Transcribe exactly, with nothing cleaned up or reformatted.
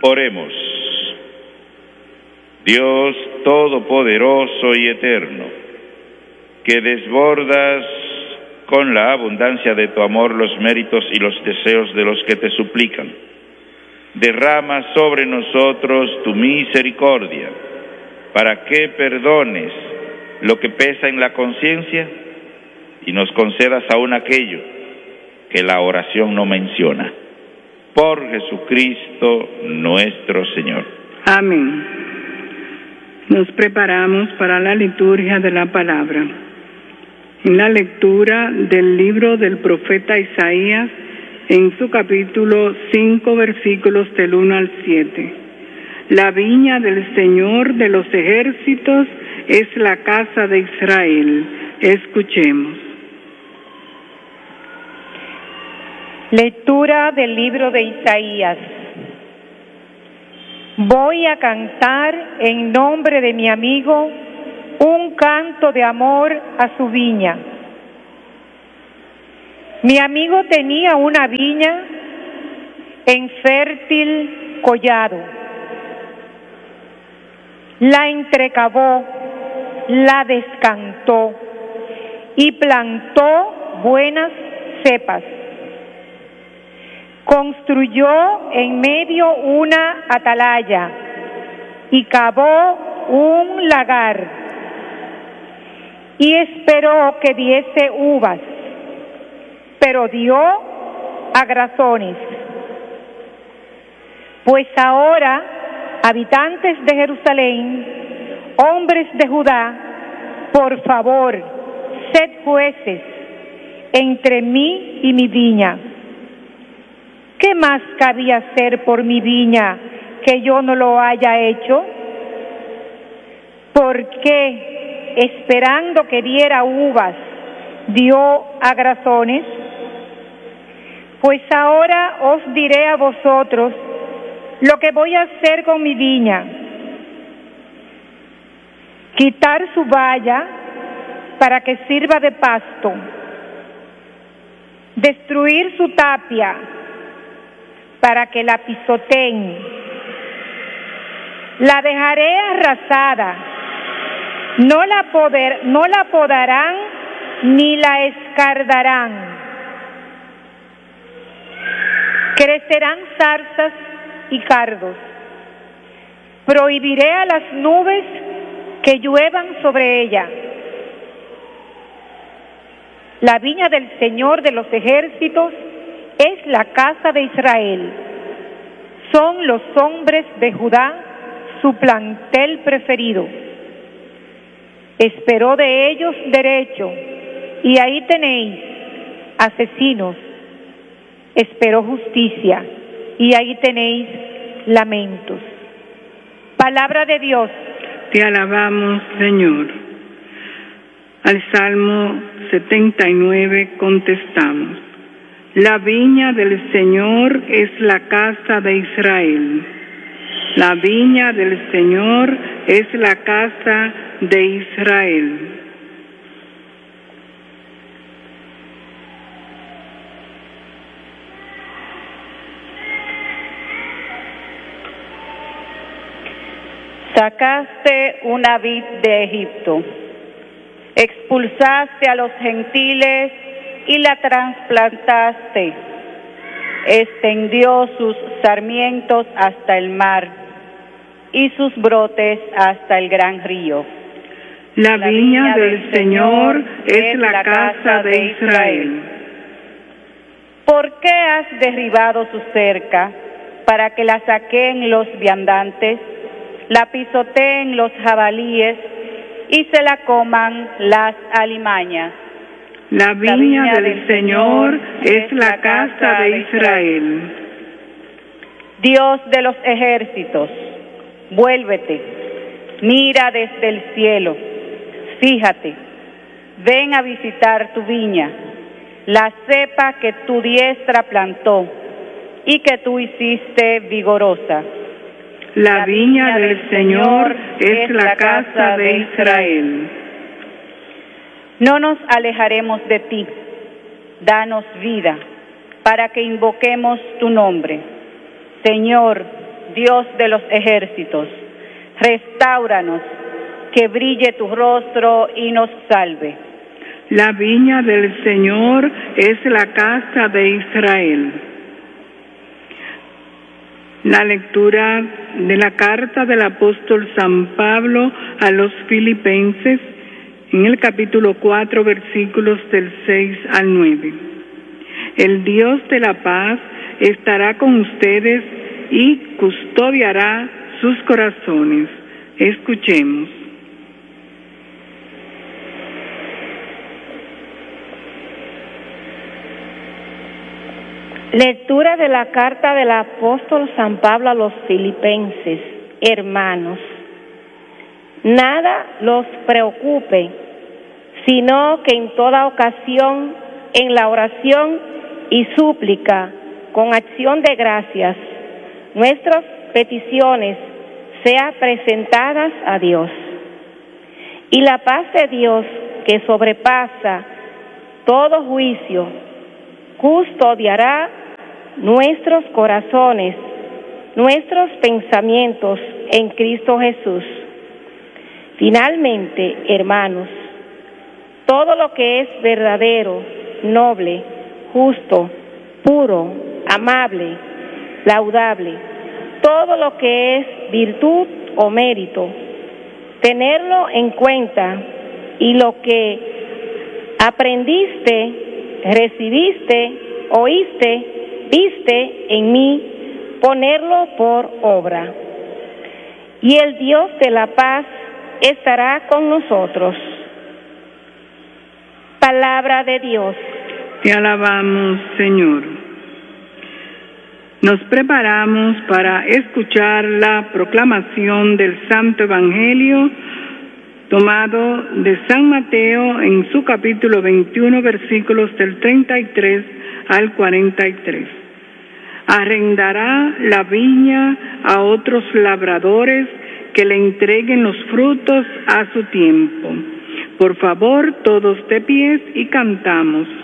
Oremos. Dios todopoderoso y eterno, que desbordas con la abundancia de tu amor los méritos y los deseos de los que te suplican, derrama sobre nosotros tu misericordia, para que perdones lo que pesa en la conciencia y nos concedas aún aquello que la oración no menciona. Por Jesucristo nuestro Señor. Amén. Nos preparamos para la liturgia de la palabra. En la lectura del libro del profeta Isaías, en su capítulo cinco, versículos del uno al siete. La viña del Señor de los ejércitos es la casa de Israel. Escuchemos. Lectura del libro de Isaías. Voy a cantar en nombre de mi amigo un canto de amor a su viña. Mi amigo tenía una viña en fértil collado. La entrecavó, la descantó y plantó buenas cepas. Construyó en medio una atalaya y cavó un lagar y esperó que diese uvas, pero dio agrazones. Pues ahora, habitantes de Jerusalén, hombres de Judá, por favor, sed jueces entre mí y mi viña. ¿Qué más cabía hacer por mi viña que yo no lo haya hecho? ¿Por qué, esperando que diera uvas, dio agrazones? Pues ahora os diré a vosotros lo que voy a hacer con mi viña: quitar su valla para que sirva de pasto, destruir su tapia para que la pisoteen. La dejaré arrasada, no la, poder, no la podarán ni la escardarán. Crecerán zarzas y cardos. Prohibiré a las nubes que lluevan sobre ella. La viña del Señor de los ejércitos es la casa de Israel. Son los hombres de Judá su plantel preferido. Esperó de ellos derecho, y ahí tenéis asesinos. Esperó justicia, y ahí tenéis lamentos. Palabra de Dios. Te alabamos, Señor. Al Salmo setenta y nueve contestamos: la viña del Señor es la casa de Israel. La viña del Señor es la casa de Israel. Sacaste una vid de Egipto, expulsaste a los gentiles y la trasplantaste. Extendió sus sarmientos hasta el mar y sus brotes hasta el gran río. La viña del Señor es la casa de Israel. ¿Por qué has derribado su cerca para que la saqueen los viandantes, la pisoteen los jabalíes y se la coman las alimañas? La viña, la viña del, del Señor es la casa de Israel. Dios de los ejércitos, vuélvete, mira desde el cielo, fíjate, ven a visitar tu viña, la cepa que tu diestra plantó y que tú hiciste vigorosa. La, la viña, viña del, del Señor es la casa de Israel. No nos alejaremos de ti, danos vida, para que invoquemos tu nombre. Señor, Dios de los ejércitos, restáuranos, que brille tu rostro y nos salve. La viña del Señor es la casa de Israel. La lectura de la carta del apóstol San Pablo a los Filipenses en el capítulo cuatro, versículos del seis al nueve. El Dios de la paz estará con ustedes y custodiará sus corazones. Escuchemos. Lectura de la carta del apóstol San Pablo a los Filipenses. Hermanos, nada los preocupe, sino que en toda ocasión, en la oración y súplica, con acción de gracias, nuestras peticiones sean presentadas a Dios. Y la paz de Dios, que sobrepasa todo juicio, custodiará nuestros corazones, nuestros pensamientos en Cristo Jesús. Finalmente, hermanos, todo lo que es verdadero, noble, justo, puro, amable, laudable, todo lo que es virtud o mérito, tenerlo en cuenta, y lo que aprendiste, recibiste, oíste, viste en mí, ponerlo por obra. Y el Dios de la paz estará con nosotros. Palabra de Dios. Te alabamos, Señor. Nos preparamos para escuchar la proclamación del Santo Evangelio tomado de San Mateo en su capítulo veintiuno, versículos del treinta y tres al cuarenta y tres. Arrendará la viña a otros labradores que le entreguen los frutos a su tiempo. Por favor, todos de pies y cantamos.